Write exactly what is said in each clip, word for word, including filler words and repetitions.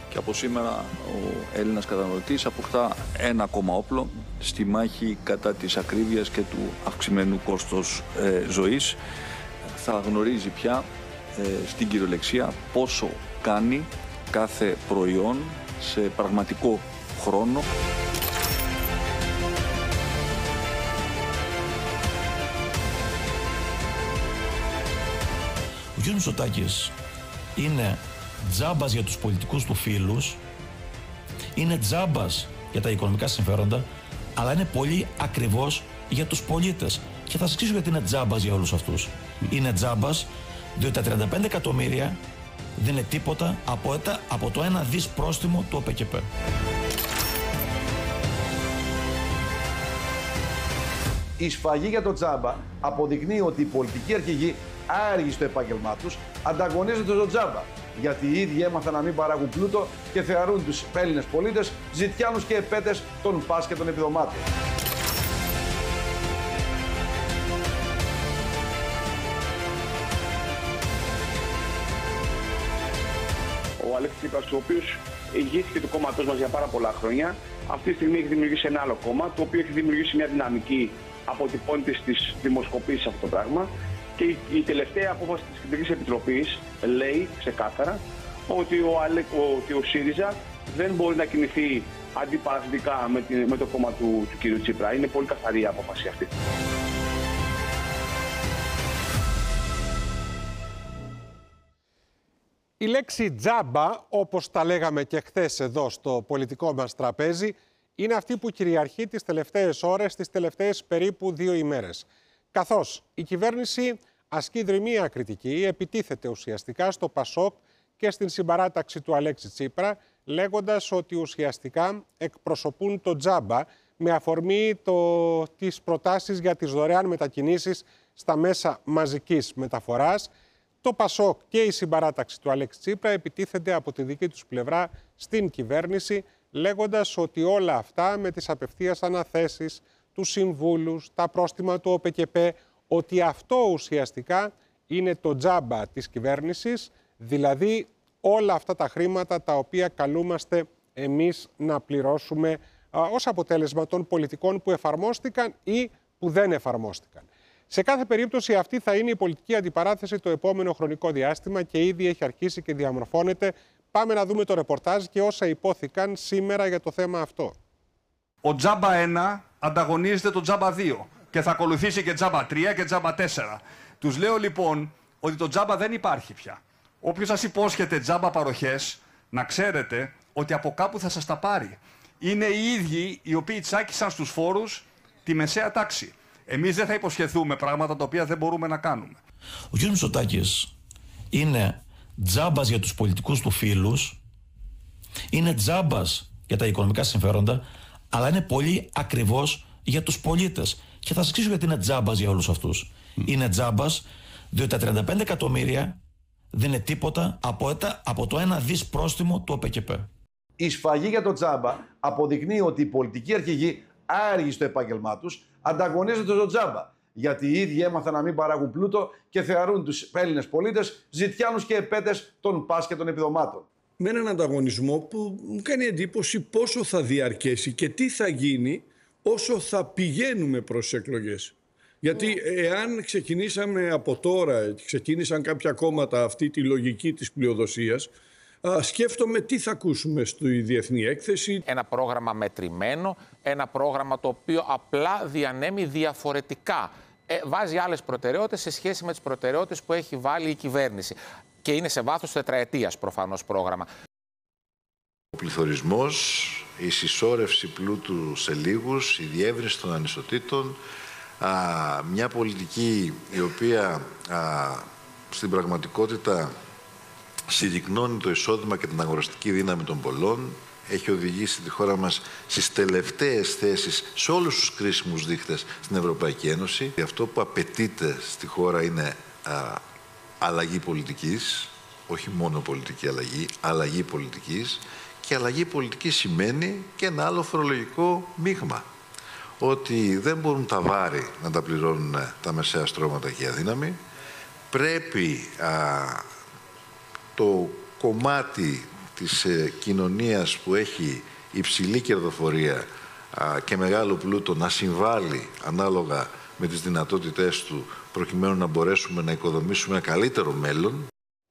Και από σήμερα ο Έλληνας καταναλωτής αποκτά ένα ακόμα όπλο στη μάχη κατά της ακρίβειας και του αυξημένου κόστος ε, ζωής. Θα γνωρίζει πια ε, στην κυριολεξία πόσο κάνει κάθε προϊόν σε πραγματικό χρόνο. Ο κ. Μητσοτάκης είναι τζάμπας για τους πολιτικούς του φίλους, είναι τζάμπας για τα οικονομικά συμφέροντα, αλλά είναι πολύ ακριβώς για τους πολίτες. Και θα σας εξηγήσω γιατί είναι τζάμπας για όλους αυτούς. Mm. Είναι τζάμπας διότι τα τριάντα πέντε εκατομμύρια δεν είναι τίποτα από, έτα, από το ένα δις πρόστιμο του ΟΠΕΚΕΠ. Η σφαγή για το τζάμπα αποδεικνύει ότι οι πολιτικοί αρχηγοί, άργοι στο επάγγελμά τους, ανταγωνίζονται το τζάμπα. Γιατί οι ίδιοι έμαθαν να μην παράγουν πλούτο και θεωρούν τους Έλληνες πολίτες ζητιάνους και επέτες των πας και των επιδομάτων. Ο Αλέξης Τσίπρας, ο οποίος ηγήθηκε του κόμματός μας για πάρα πολλά χρόνια, αυτή τη στιγμή έχει δημιουργήσει ένα άλλο κόμμα, το οποίο έχει δημιουργήσει μια δυναμική, αποτυπώνεται στις δημοσκοπήσεις αυτό το πράγμα. Και η τελευταία απόφαση της Κεντρικής Επιτροπής λέει ξεκάθαρα ότι ο, Ale, ο, ότι ο ΣΥΡΙΖΑ δεν μπορεί να κινηθεί αντιπαραθετικά με, την, με το κόμμα του, του κ. Τσίπρα. Είναι πολύ καθαρή η απόφαση αυτή. Η λέξη τζάμπα, όπως τα λέγαμε και χθες εδώ στο πολιτικό μας τραπέζι, είναι αυτή που κυριαρχεί τις τελευταίες ώρες, τις τελευταίες περίπου δύο ημέρες. Καθώς η κυβέρνηση ασκεί δρυμία κριτική, επιτίθεται ουσιαστικά στο ΠΑΣΟΚ και στην συμπαράταξη του Αλέξη Τσίπρα, λέγοντας ότι ουσιαστικά εκπροσωπούν το τζάμπα με αφορμή το, τις προτάσεις για τις δωρεάν μετακινήσεις στα μέσα μαζικής μεταφοράς. Το ΠΑΣΟΚ και η συμπαράταξη του Αλέξη Τσίπρα επιτίθενται από τη δική τους πλευρά στην κυβέρνηση, λέγοντας ότι όλα αυτά με τις απευθείας αναθέσεις, τους συμβούλους, τα πρόστιμα του ΟΠΕΚΕΠ, ότι αυτό ουσιαστικά είναι το τζάμπα της κυβέρνησης, δηλαδή όλα αυτά τα χρήματα τα οποία καλούμαστε εμείς να πληρώσουμε α, ως αποτέλεσμα των πολιτικών που εφαρμόστηκαν ή που δεν εφαρμόστηκαν. Σε κάθε περίπτωση αυτή θα είναι η πολιτική αντιπαράθεση το επόμενο χρονικό διάστημα και ήδη έχει αρχίσει και διαμορφώνεται. Πάμε να δούμε το ρεπορτάζ και όσα υπόθηκαν σήμερα για το θέμα αυτό. Ο τζάμπα ένα ανταγωνίζεται το τζάμπα δύο και θα ακολουθήσει και τζάμπα τρία και τζάμπα τέσσερα. Τους λέω λοιπόν ότι το τζάμπα δεν υπάρχει πια. Όποιος σας υπόσχεται τζάμπα παροχές, να ξέρετε ότι από κάπου θα σας τα πάρει. Είναι οι ίδιοι οι οποίοι τσάκισαν στους φόρους τη μεσαία τάξη. Εμείς δεν θα υποσχεθούμε πράγματα τα οποία δεν μπορούμε να κάνουμε. Ο κ. Μητσοτάκης είναι τζάμπας για τους πολιτικούς του φίλους, είναι τζάμπας για τα οικονομικά συμφέροντα, αλλά είναι πολύ ακριβώς για τους πολίτες. Και θα σας εξηγήσω γιατί είναι τζάμπας για όλους αυτούς. Mm. Είναι τζάμπας διότι τα τριάντα πέντε εκατομμύρια δεν είναι τίποτα από, έτα, από το ένα δις πρόστιμο του ΟΠΕΚΕΠ. Η σφαγή για το τζάμπα αποδεικνύει ότι οι πολιτικοί αρχηγοί, άργοι στο επάγγελμά τους, ανταγωνίζονται το τζάμπα. Γιατί οι ίδιοι έμαθαν να μην παράγουν πλούτο και θεωρούν τους Έλληνες πολίτες ζητιάνους και επέτες των πας και των επιδομάτων. Με έναν ανταγωνισμό που μου κάνει εντύπωση πόσο θα διαρκέσει και τι θα γίνει όσο θα πηγαίνουμε προς εκλογές. Γιατί εάν ξεκινήσαμε από τώρα, ξεκίνησαν κάποια κόμματα αυτή τη λογική της πλειοδοσίας, α, σκέφτομαι τι θα ακούσουμε στη διεθνή έκθεση. Ένα πρόγραμμα μετρημένο, ένα πρόγραμμα το οποίο απλά διανέμει διαφορετικά. Ε, βάζει άλλες προτεραιότητες σε σχέση με τις προτεραιότητες που έχει βάλει η κυβέρνηση. Και είναι σε βάθος τετραετίας προφανώς πρόγραμμα. Ο πληθωρισμός, η συσσόρευση πλούτου σε λίγους, η διεύρυνση των ανισοτήτων, α, μια πολιτική η οποία α, στην πραγματικότητα συρρυκνώνει το εισόδημα και την αγοραστική δύναμη των πολλών, έχει οδηγήσει τη χώρα μας στις τελευταίες θέσεις σε όλους τους κρίσιμους δείκτες στην Ευρωπαϊκή Ένωση. Αυτό που απαιτείται στη χώρα είναι α, αλλαγή πολιτικής, όχι μόνο πολιτική αλλαγή, αλλαγή πολιτικής. Και αλλαγή πολιτικής σημαίνει και ένα άλλο φορολογικό μείγμα. Ότι δεν μπορούν τα βάρη να τα πληρώνουν τα μεσαία στρώματα και οι αδύναμοι. Πρέπει α, το κομμάτι της ε, κοινωνίας που έχει υψηλή κερδοφορία α, και μεγάλο πλούτο να συμβάλλει ανάλογα με τις δυνατότητές του προκειμένου να μπορέσουμε να οικοδομήσουμε ένα καλύτερο μέλλον.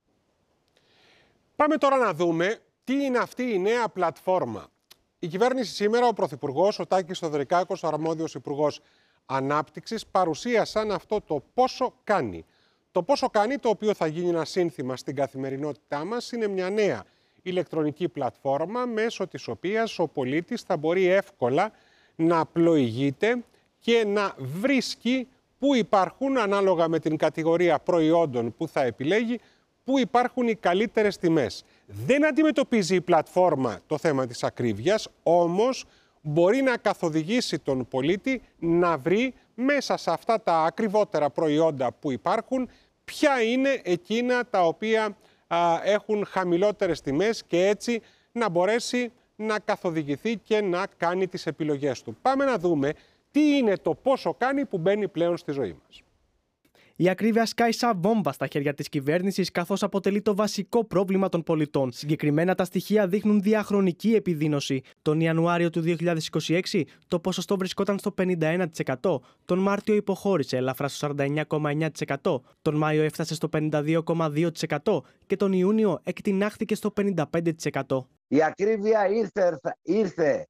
Πάμε τώρα να δούμε τι είναι αυτή η νέα πλατφόρμα. Η κυβέρνηση σήμερα, ο Πρωθυπουργός, ο Τάκης Θεοδωρικάκος, ο αρμόδιος Υπουργός Ανάπτυξης, παρουσίασαν αυτό το πόσο κάνει. Το πόσο κάνει, το οποίο θα γίνει ένα σύνθημα στην καθημερινότητά μας, είναι μια νέα ηλεκτρονική πλατφόρμα μέσω της οποίας ο πολίτης θα μπορεί εύκολα να πλοηγείται και να βρίσκει πού υπάρχουν, ανάλογα με την κατηγορία προϊόντων που θα επιλέγει, πού υπάρχουν οι καλύτερες τιμές. Δεν αντιμετωπίζει η πλατφόρμα το θέμα της ακρίβειας, όμως μπορεί να καθοδηγήσει τον πολίτη να βρει μέσα σε αυτά τα ακριβότερα προϊόντα που υπάρχουν ποια είναι εκείνα τα οποία α, έχουν χαμηλότερες τιμές και έτσι να μπορέσει να καθοδηγηθεί και να κάνει τις επιλογές του. Πάμε να δούμε τι είναι το πόσο κάνει που μπαίνει πλέον στη ζωή μας. Η ακρίβεια σκάει σαν βόμβα στα χέρια της κυβέρνησης, καθώς αποτελεί το βασικό πρόβλημα των πολιτών. Συγκεκριμένα, τα στοιχεία δείχνουν διαχρονική επιδείνωση. Τον Ιανουάριο του δύο χιλιάδες είκοσι έξι το ποσοστό βρισκόταν στο πενήντα ένα τοις εκατό. Τον Μάρτιο υποχώρησε ελαφρά στο σαράντα εννέα κόμμα εννέα τοις εκατό. Τον Μάιο έφτασε στο πενήντα δύο κόμμα δύο τοις εκατό και τον Ιούνιο εκτινάχθηκε στο πενήντα πέντε τοις εκατό. Η ακρίβεια ήρθε, ήρθε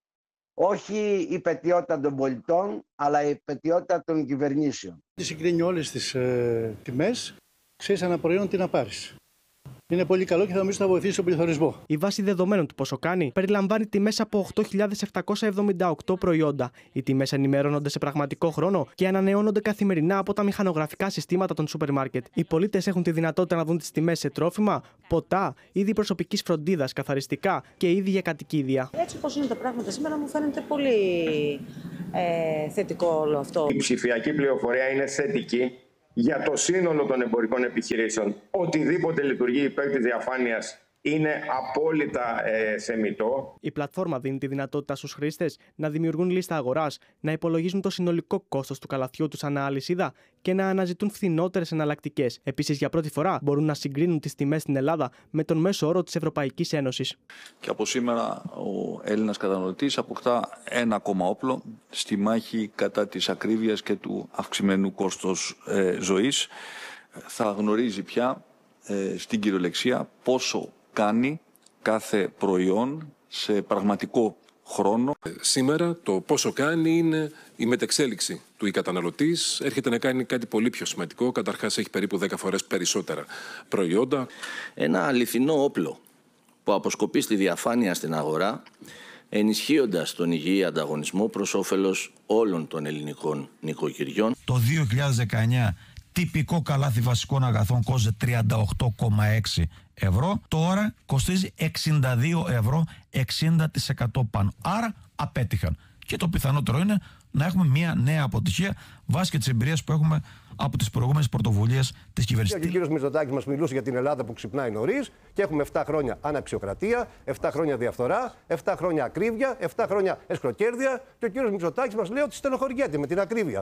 όχι η πετιότητα των πολιτών, αλλά η πετιότητα των κυβερνήσεων. Συγκρίνει όλες τις ε, τιμές, ξέρεις ένα προϊόν τι να πάρεις. Είναι πολύ καλό και θα νομίζω θα βοηθήσει τον πληθωρισμό. Η βάση δεδομένων του πόσο κάνει περιλαμβάνει τιμές από οκτώ χιλιάδες επτακόσια εβδομήντα οκτώ προϊόντα. Οι τιμές ενημερώνονται σε πραγματικό χρόνο και ανανεώνονται καθημερινά από τα μηχανογραφικά συστήματα των σούπερ μάρκετ. Οι πολίτες έχουν τη δυνατότητα να δουν τις τιμές σε τρόφιμα, ποτά, είδη προσωπικής φροντίδας, καθαριστικά και είδη για κατοικίδια. Έτσι όπως είναι τα πράγματα σήμερα, μου φαίνεται πολύ ε, θετικό όλο αυτό. Η ψηφιακή πληροφορία είναι θετική για το σύνολο των εμπορικών επιχειρήσεων. Οτιδήποτε λειτουργεί υπέρ της διαφάνειας είναι απόλυτα ε, θεμιτό. Η πλατφόρμα δίνει τη δυνατότητα στους χρήστες να δημιουργούν λίστα αγοράς, να υπολογίζουν το συνολικό κόστος του καλαθιού τους ανά αλυσίδα και να αναζητούν φθηνότερες εναλλακτικές. Επίσης, για πρώτη φορά μπορούν να συγκρίνουν τις τιμές στην Ελλάδα με τον μέσο όρο της Ευρωπαϊκής Ένωσης. Και από σήμερα ο Έλληνας καταναλωτής αποκτά ένα ακόμα όπλο στη μάχη κατά της ακρίβειας και του αυξημένου κόστος ε, ζωής. Θα γνωρίζει πια ε, στην κυριολεξία πόσο κάνει κάθε προϊόν σε πραγματικό χρόνο. Σήμερα το πόσο κάνει είναι η μετεξέλιξη του η καταναλωτής. Έρχεται να κάνει κάτι πολύ πιο σημαντικό. Καταρχάς έχει περίπου δέκα φορές περισσότερα προϊόντα. Ένα αληθινό όπλο που αποσκοπεί στη διαφάνεια στην αγορά, ενισχύοντας τον υγιή ανταγωνισμό προς όφελος όλων των ελληνικών νοικοκυριών. Το δύο χιλιάδες δεκαεννιά τυπικό καλάθι βασικών αγαθών κόστιζε τριάντα οκτώ κόμμα έξι ευρώ. Τώρα κοστίζει εξήντα δύο ευρώ, εξήντα τοις εκατό πάνω. Άρα απέτυχαν. Και το πιθανότερο είναι να έχουμε μια νέα αποτυχία βάσει και τις εμπειρίες που έχουμε από τις προηγούμενες πρωτοβουλίες της κυβέρνησης. Και ο κύριος Μητσοτάκης μας μιλούσε για την Ελλάδα που ξυπνάει νωρίς και έχουμε επτά χρόνια αναξιοκρατία, επτά χρόνια διαφθορά, επτά χρόνια ακρίβεια, επτά χρόνια εσχροκέρδεια και ο κύριος Μητσοτάκης μας λέει ότι στενοχωριέται με την ακρίβεια.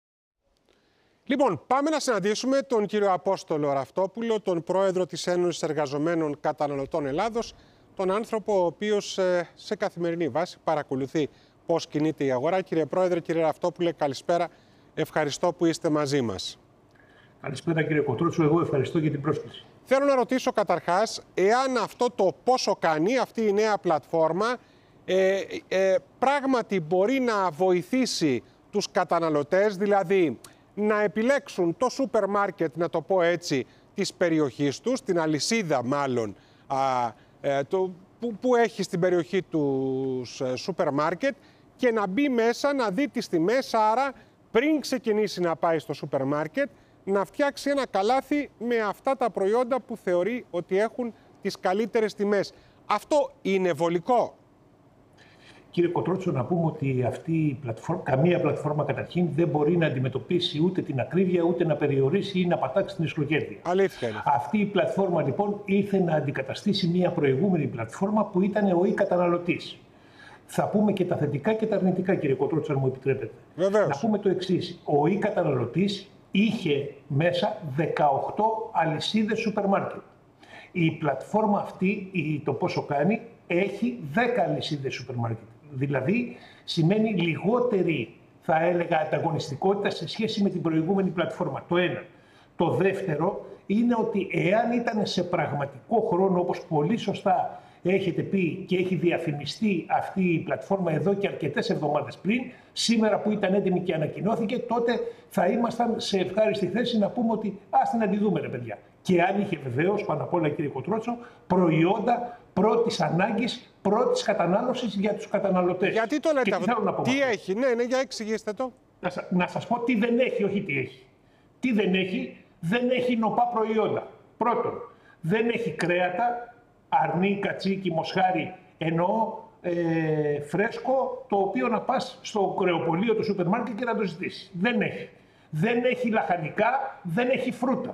Λοιπόν, πάμε να συναντήσουμε τον κύριο Απόστολο Ραυτόπουλο, τον πρόεδρο της Ένωσης Εργαζομένων Καταναλωτών Ελλάδος, τον άνθρωπο ο οποίος σε καθημερινή βάση παρακολουθεί πώς κινείται η αγορά. Κύριε Πρόεδρε, κύριε Ραυτόπουλε, καλησπέρα. Ευχαριστώ που είστε μαζί μας. Καλησπέρα κύριε Κοτρότσου, εγώ ευχαριστώ για την πρόσκληση. Θέλω να ρωτήσω καταρχάς, εάν αυτό το πόσο κάνει αυτή η νέα πλατφόρμα ε, ε, πράγματι μπορεί να βοηθήσει τους καταναλωτές, δηλαδή να επιλέξουν το σούπερ μάρκετ, να το πω έτσι, της περιοχής τους, την αλυσίδα μάλλον α, ε, το, που, που έχει στην περιοχή του σούπερ μάρκετ και να μπει μέσα, να δει τις τιμές, άρα πριν ξεκινήσει να πάει στο σούπερ μάρκετ, να φτιάξει ένα καλάθι με αυτά τα προϊόντα που θεωρεί ότι έχουν τις καλύτερες τιμές. Αυτό είναι βολικό? Κύριε Κοτρότσο, να πούμε ότι αυτή η πλατφόρμα, καμία πλατφόρμα καταρχήν δεν μπορεί να αντιμετωπίσει ούτε την ακρίβεια, ούτε να περιορίσει ή να πατάξει την εσχροκέρδεια. Αλήθεια είναι. Αυτή η πλατφόρμα λοιπόν ήρθε να αντικαταστήσει μια προηγούμενη πλατφόρμα που ήταν ο e-καταναλωτής. Θα πούμε και τα θετικά και τα αρνητικά, κύριε Κοτρότσο, αν μου επιτρέπετε. Βεβαίως. Να πούμε το εξής. Ο e-καταναλωτής είχε μέσα δεκαοκτώ αλυσίδες σούπερ μάρκετ. Η πλατφόρμα αυτή, το πόσο κάνει, έχει δέκα αλυσίδες σούπερ μάρκετ. Δηλαδή, σημαίνει λιγότερη, θα έλεγα, ανταγωνιστικότητα σε σχέση με την προηγούμενη πλατφόρμα. Το ένα. Το δεύτερο είναι ότι εάν ήταν σε πραγματικό χρόνο, όπως πολύ σωστά έχετε πει και έχει διαφημιστεί αυτή η πλατφόρμα εδώ και αρκετές εβδομάδες πριν, σήμερα που ήταν έτοιμη και ανακοινώθηκε, τότε θα ήμασταν σε ευχάριστη θέση να πούμε ότι ας την αντιδούμε, ρε παιδιά. Και αν είχε βεβαίως, πάνω απ' όλα, κύριε Κοτρότσο, προϊόντα πρώτης ανάγκης, πρώτης κατανάλωσης για τους καταναλωτές. Γιατί το λέτε αυτό, τι έχει, ναι, ναι, για εξηγήστε το. Να, σα, να σας πω τι δεν έχει, όχι τι έχει. Τι δεν έχει, δεν έχει νοπά προϊόντα. Πρώτον, δεν έχει κρέατα, αρνί, κατσίκι, μοσχάρι, εννοώ ε, φρέσκο, το οποίο να πας στο κρεοπωλείο του σούπερ μάρκετ και να το ζητήσεις. Δεν έχει. Δεν έχει λαχανικά, δεν έχει φρούτα.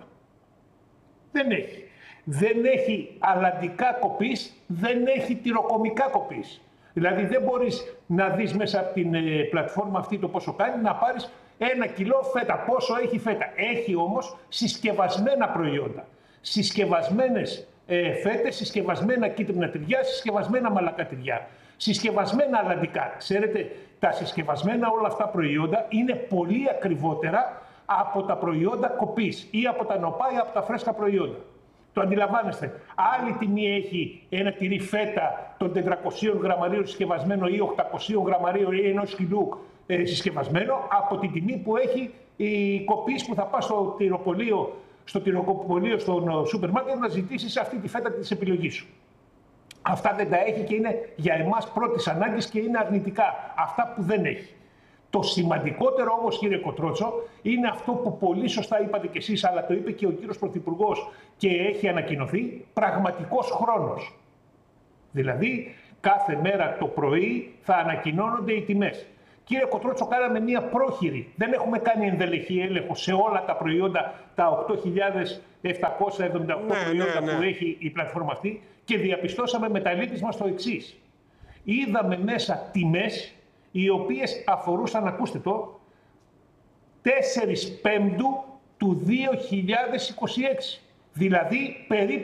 Δεν έχει. Δεν έχει αλαντικά κοπής, δεν έχει τυροκομικά κοπής. Δηλαδή δεν μπορείς να δεις μέσα από την ε, πλατφόρμα αυτή το πόσο κάνει, να πάρεις ένα κιλό φέτα. Πόσο έχει φέτα. Έχει όμως συσκευασμένα προϊόντα. Συσκευασμένες ε, φέτες, συσκευασμένα κίτρινα τυριά, συσκευασμένα μαλακά τυριά. Συσκευασμένα αλαντικά. Ξέρετε, τα συσκευασμένα όλα αυτά προϊόντα είναι πολύ ακριβότερα από τα προϊόντα κοπής ή από τα νοπά ή από τα φρέσκα προϊόντα. Το αντιλαμβάνεστε. Άλλη τιμή έχει ένα τυρί φέτα των τετρακοσίων γραμμαρίων συσκευασμένο ή οκτακοσίων γραμμαρίων ή ενός κιλού ε, συσκευασμένο από την τιμή που έχει η κοπής που θα πας στο τυροπωλείο, στο τυροκοπολείο, στο σούπερ μάρκετ να ζητήσεις αυτή τη φέτα της επιλογής σου. Αυτά δεν τα έχει και είναι για εμάς πρώτης ανάγκης και είναι αρνητικά. Αυτά που δεν έχει. Το σημαντικότερο όμως, κύριε Κοτρότσο, είναι αυτό που πολύ σωστά είπατε κι εσείς, αλλά το είπε και ο κύριος Πρωθυπουργός και έχει ανακοινωθεί, πραγματικός χρόνος. Δηλαδή, κάθε μέρα το πρωί θα ανακοινώνονται οι τιμές. Κύριε Κοτρότσο, κάναμε μία πρόχειρη. Δεν έχουμε κάνει ενδελεχή έλεγχο σε όλα τα προϊόντα, τα οκτώ χιλιάδες επτακόσια εβδομήντα οκτώ ναι, προϊόντα ναι, ναι. που έχει η πλατφόρμα αυτή και διαπιστώσαμε με τα λύπης μας το εξής. Είδαμε μέσα τιμές οι οποίες αφορούσαν, ακούστε το, τέσσερις Πέμπτου του δύο χιλιάδες είκοσι έξι. Δηλαδή περίπου